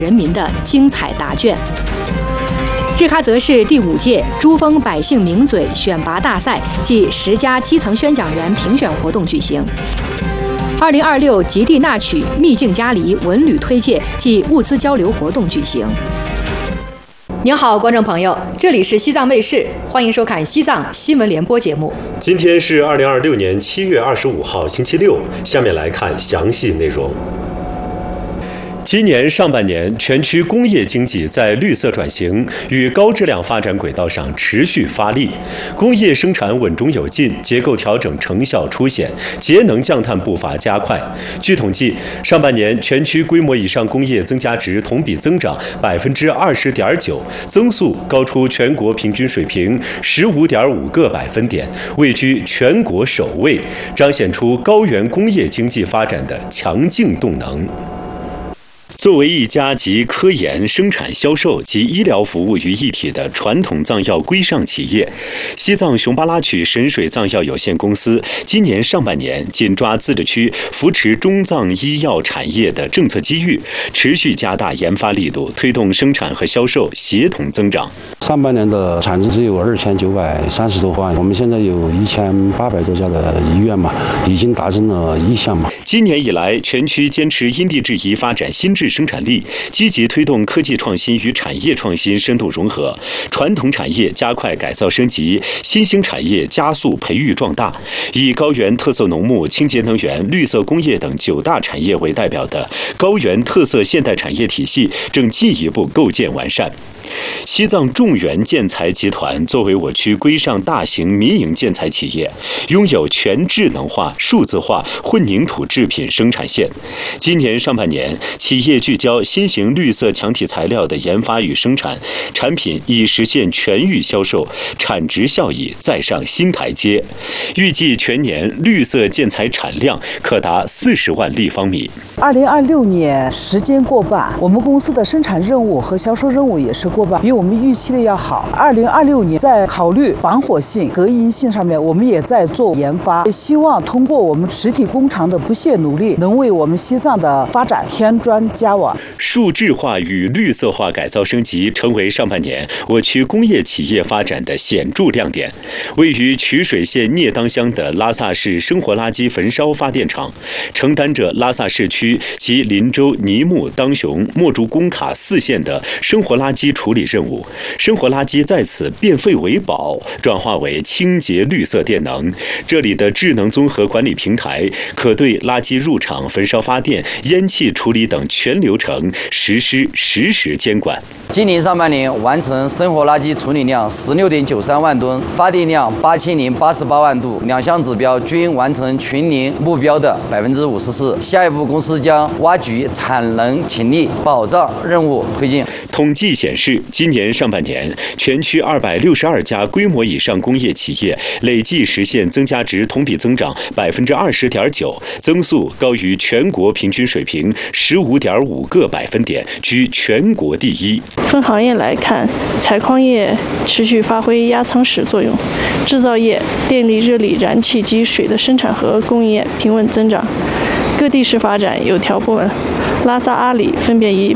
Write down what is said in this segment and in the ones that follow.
人民的精彩答卷。日喀则市第5届珠峰百姓名嘴选拔大赛暨10家基层宣讲员评选活动举行。2026极地纳曲秘境嘉黎文旅推介暨物资交流活动举行。您好，观众朋友，这里是西藏卫视，欢迎收看西藏新闻联播节目。 今天是2026年7月25号，星期六。下面来看详细内容。今年上半年，全区工业经济在绿色转型与高质量发展轨道上持续发力，工业生产稳中有进，结构调整成效初显，节能降碳步伐加快。据统计，上半年全区规模以上工业增加值同比增长20.9%，增速高出全国平均水平15.5个百分点，位居全国首位，彰显出高原工业经济发展的强劲动能。作为一家集科研、生产、销售及医疗服务于一体的传统藏药规上企业，西藏雄巴拉曲神水藏药有限公司今年上半年紧抓自治区扶持中藏医药产业的政策机遇，持续加大研发力度，推动生产和销售协同增长。 上半年的产值只有2930多万，我们现在有1800多家的医院嘛，已经达成了1项嘛。 今年以来，全区坚持因地制宜发展新质生产力，积极推动科技创新与产业创新深度融合，传统产业加快改造升级，新兴产业加速培育壮大。以高原特色农牧、清洁能源、绿色工业等9大产业为代表的高原特色现代产业体系正进一步构建完善。西藏众源建材集团作为我区规上大型民营建材企业，拥有全智能化、数字化混凝土制品生产线。今年上半年，企业聚焦新型绿色强体材料的研发与生产，产品已实现全域销售，产值效益再上新台阶。预计全年绿色建材产量可达40万立方米。 2026年时间过半，我们公司的生产任务和销售任务也是过半，比我们预期的要好。2026年在考虑防火性、隔音性上面，我们也在做研发，也希望通过我们实体工厂的不懈努力，能为我们西藏的发展添砖加瓦。 数字化与绿色化改造升级成为上半年我区工业企业发展的显著亮点。位于曲水县聂当乡的拉萨市生活垃圾焚烧发电厂，承担着拉萨市区及林州、尼木、当雄、墨竹工卡4县的生活垃圾处理任务，生活垃圾在此变废为宝，转化为清洁绿色电能。这里的智能综合管理平台可对垃圾入场、焚烧发电、烟气处理等全流程实施实时监管。 今年上半年完成生活垃圾处理量16.93万吨，发电量8088万度，2项指标均完成群年目标的54%。下一步，公司将挖掘产能潜力，保障任务推进。 统计显示，今年上半年，全区262家规模以上工业企业累计实现增加值同比增长20.9%，增速高于全国平均水平15.5个百分点，居全国第一。 分行业来看，采矿业持续发挥压舱石作用，制造业、电力、热力、燃气及水的生产和供应业平稳增长，各地市发展有条不紊。拉萨、阿里分别以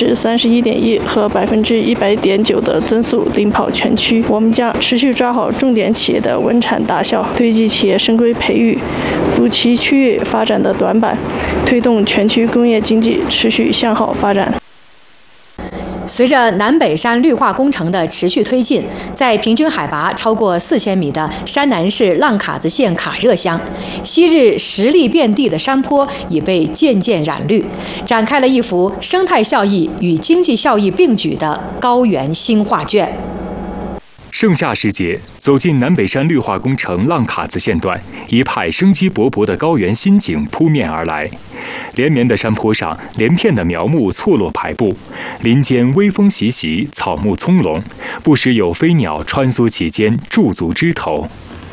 31.1%和100.9%的增速领跑全区。我们将持续抓好重点企业的稳产大效，堆积企业深规培育，补齐区域发展的短板，推动全区工业经济持续向好发展。 随着南北山绿化工程的持续推进，在平均海拔超过4000米的山南市浪卡子县卡热乡，昔日石砾遍地的山坡已被渐渐染绿，展开了一幅生态效益与经济效益并举的高原新画卷。 盛夏时节，走进南北山绿化工程浪卡子线段，一派生机勃勃的高原新景扑面而来。连绵的山坡上，连片的苗木错落排布，林间微风习习，草木葱茏，不时有飞鸟穿梭其间，驻足枝头。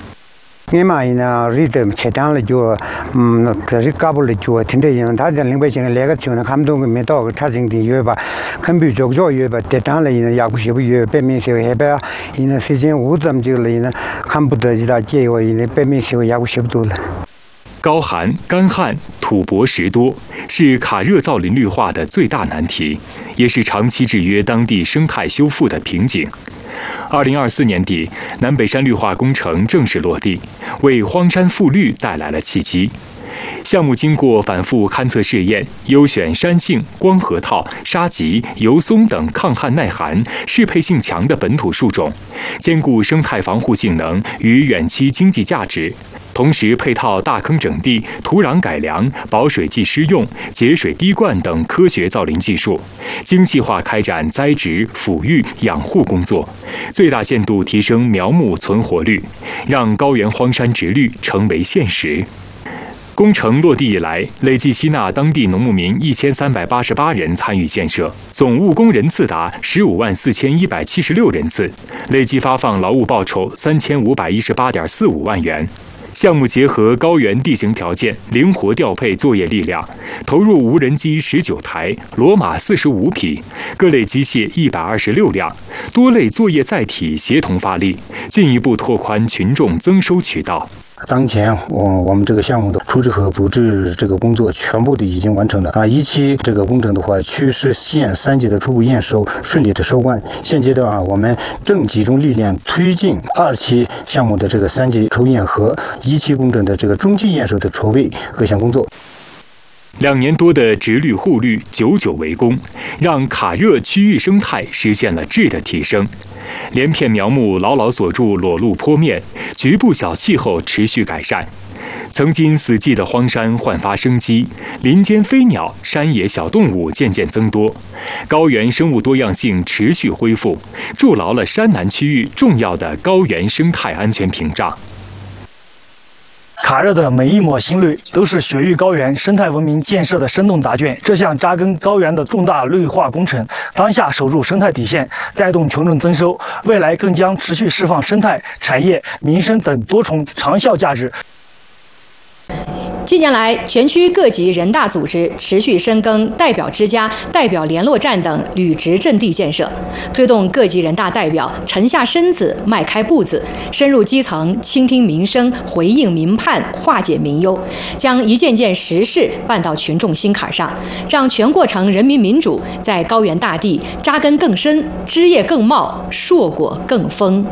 이마이나 리듬 체당을 줘 리카블을 줘 텐데요 다들 링베싱 레가 주는 감동을 메도 타징디 여바 컴퓨 적조 여바 대단을 야구시부 여 빼면서 해봐 이는 시즌 우점지를 컴퓨터지다 제어 이는 빼면서 야구시부도 高寒、干旱、 土薄石多，是卡热造林绿化的最大难题，也是长期制约当地生态修复的瓶颈。2024年底，南北山绿化工程正式落地，为荒山复绿带来了契机。项目经过反复勘测试验，优选山杏、光核桃、沙棘、油松等抗旱耐寒、适配性强的本土树种，兼顾生态防护性能与远期经济价值，同时配套大坑整地、土壤改良、保水剂施用、节水滴灌等科学造林技术，精细化开展栽植、抚育、养护工作，最大限度提升苗木存活率，让高原荒山植绿成为现实。工程落地以来，累计吸纳当地农牧民1388人参与建设，总务工人次达154176人次，累计发放劳务报酬3518.45万元。项目结合高原地形条件，灵活调配作业力量，投入无人机19台、骡马45匹、各类机械126辆，多类作业载体协同发力，进一步拓宽群众增收渠道。 当前我们这个项目的初制和补制这个工作全部都已经完成了啊！一期这个工程的话，去实现3级的初步验收顺利的收官。现阶段啊，我们正集中力量推进2期项目的这个3级抽验和1期工程的这个中期验收的筹备各项工作。 2年多的植绿护绿久久为功，让卡热区域生态实现了质的提升。连片苗木牢牢锁住裸露坡面，局部小气候持续改善。曾经死寂的荒山焕发生机，林间飞鸟、山野小动物渐渐增多，高原生物多样性持续恢复，筑牢了山南区域重要的高原生态安全屏障。 卡热的每一抹新绿都是雪域高原生态文明建设的生动答卷。这项扎根高原的重大绿化工程，当下守住生态底线，带动群众增收，未来更将持续释放生态、产业、民生等多重长效价值。 近年来，全区各级人大组织持续深耕代表之家、代表联络站等履职阵地建设，推动各级人大代表沉下身子、迈开步子，深入基层，倾听民声，回应民盼，化解民忧，将一件件实事办到群众心坎上，让全过程人民民主在高原大地扎根更深，枝叶更茂，硕果更丰。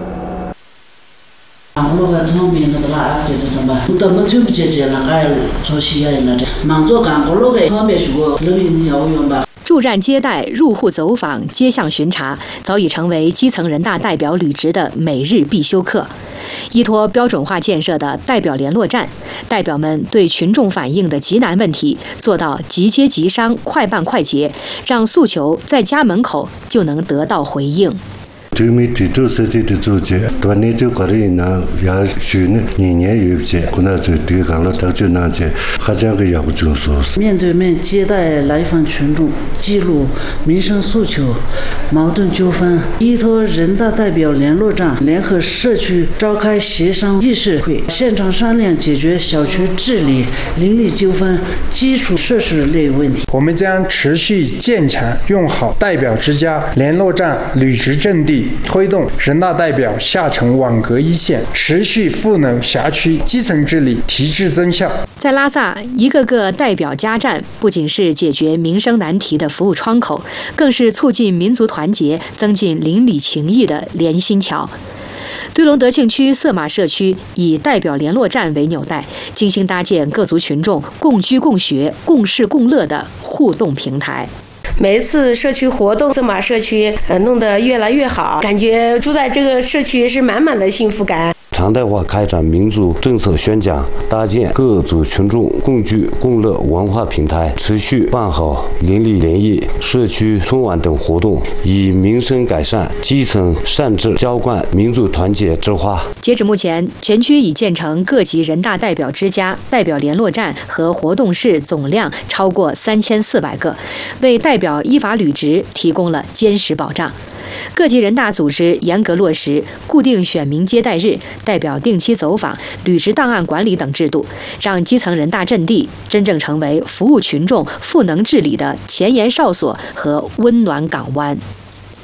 驻站接待、入户走访、街巷巡查，早已成为基层人大代表履职的每日必修课。依托标准化建设的代表联络站，代表们对群众反映的急难问题做到即接即商、快办快结，让诉求在家门口就能得到回应。 这没制度设计的组织，多年就搞的那也许呢，年年有些，可能就对抗了到就那些，还这样个也不就说是。 面对面接待来访群众，记录民生诉求、矛盾纠纷，依托人大代表联络站联合社区召开协商议事会，现场商量解决小区治理、邻里纠纷、基础设施类问题。 我们将持续坚强用好代表之家、联络站履职阵地。推动人大代表下沉网格一线，持续赋能辖区基层治理，提质增效。 在拉萨，一个个代表家站不仅是解决民生难题的服务窗口，更是促进民族团结、增进邻里情谊的连心桥。对龙德庆区色马社区以代表联络站为纽带，精心搭建各族群众共居共学、共事共乐的互动平台。 每一次社区活动，色马社区弄得越来越好，感觉住在这个社区是满满的幸福感。 常态化开展民族政策宣讲，搭建各族群众共居共乐文化平台，持续办好邻里联谊、社区春晚等活动，以民生改善、基层善治浇灌民族团结之花。 截止目前，全区已建成各级人大代表之家、代表联络站和活动室总量超过3400个，为代表依法履职提供了坚实保障。各级人大组织严格落实固定选民接待日、代表定期走访、履职档案管理等制度，让基层人大阵地真正成为服务群众、赋能治理的前沿哨所和温暖港湾。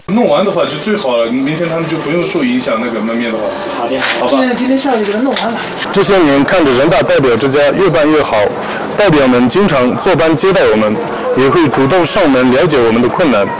弄完的话就最好了，明天他们就不用受影响。那个门面的话，好的，好吧。 今天下午就给他弄完了。 这些年看着人大代表之家越办越好，代表们经常坐班接待我们，也会主动上门了解我们的困难。